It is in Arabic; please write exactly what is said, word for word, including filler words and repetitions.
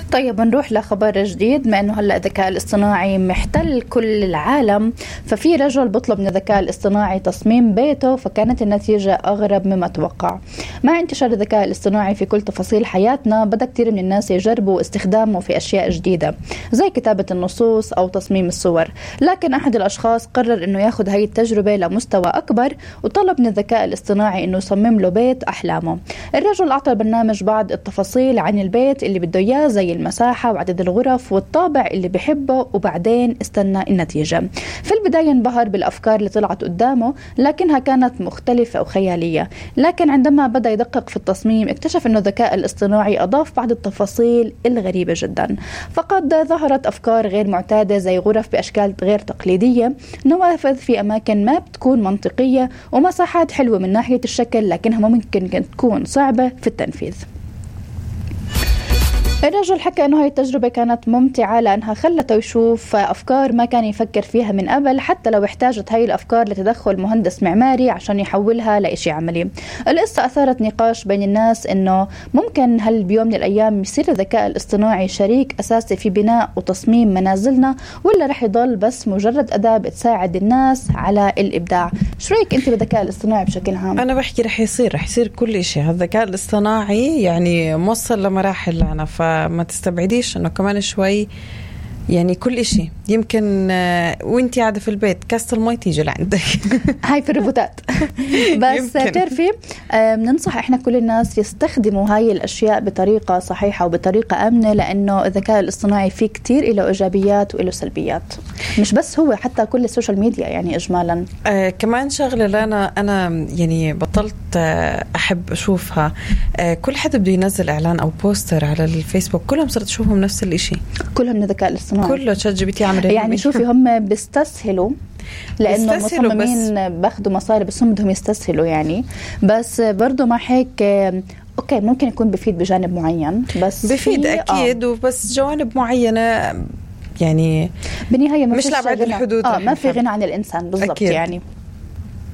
طيب نروح لخبر جديد. ما أنه هلأ الذكاء الاصطناعي محتل كل العالم، ففي رجل بطلب من الذكاء الاصطناعي تصميم بيته، فكانت النتيجة أغرب مما توقع. مع انتشار الذكاء الاصطناعي في كل تفاصيل حياتنا، بدأ كتير من الناس يجربوا استخدامه في أشياء جديدة زي كتابة النصوص أو تصميم الصور. لكن أحد الأشخاص قرر أنه ياخد هاي التجربة لمستوى أكبر، وطلب من الذكاء الاصطناعي أنه يصمم له بيت أحلامه. الرجل أعطى البرنامج بعض التفاصيل عن البيت اللي بده إياه، زي المساحة وعدد الغرف والطابع اللي بحبه، وبعدين استنى النتيجة. في البداية انبهر بالأفكار اللي طلعت قدامه، لكنها كانت مختلفة وخيالية. لكن عندما بدأ يدقق في التصميم، اكتشف أنه الذكاء الاصطناعي أضاف بعض التفاصيل الغريبة جدا. فقد ظهرت أفكار غير معتادة زي غرف بأشكال غير تقليدية، نوافذ في أماكن ما بتكون منطقية، ومساحات حلوة من ناحية الشكل لكنها ممكن تكون صعبة في التنفيذ. الرجل حكى أنه هاي التجربة كانت ممتعة لأنها خلته يشوف أفكار ما كان يفكر فيها من قبل، حتى لو احتاجت هاي الأفكار لتدخل مهندس معماري عشان يحولها لإشي عملي. القصة أثارت نقاش بين الناس أنه ممكن هل بيوم من الأيام يصير الذكاء الاصطناعي شريك أساسي في بناء وتصميم منازلنا، ولا رح يضل بس مجرد أداة بتساعد الناس على الإبداع؟ شو رأيك أنت بالذكاء الاصطناعي بشكل عام؟ أنا بحكي رح يصير رح يصير كل شيء. الذكاء الاصطناعي يعني موصل لمراحل لنا، ما تستبعديش انه كمان شوي يعني كل إشي يمكن وانتي قاعدة في البيت كاسة المي تيجي لعندك. هاي في الروبوتات. بس تعرفي بننصح احنا كل الناس يستخدموا هاي الاشياء بطريقة صحيحة وبطريقة امنة، لانه الذكاء الاصطناعي فيه كتير له ايجابيات وله سلبيات، مش بس هو، حتى كل السوشيال ميديا يعني اجمالا. آه كمان شغلة لنا انا يعني بطلت آه احب اشوفها، آه كل حد بده ينزل اعلان او بوستر على الفيسبوك، كلهم صرت اشوفهم نفس الاشي، كلهم من الذكاء الاصطناعي، كله تشات جي بي تي عمل يعني شوفي هم بيستسهلوا لأنه بيستسهلوا مصممين باخدوا مصاري، بس هم بدهم يستسهلوا يعني. بس برضو مع هيك أوكي ممكن يكون بفيد بجانب معين، بس بفيد أكيد آه. وبس جوانب معينة يعني بالنهاية مش لأبعد الحدود آه ما في غنى عن الإنسان بالضبط يعني.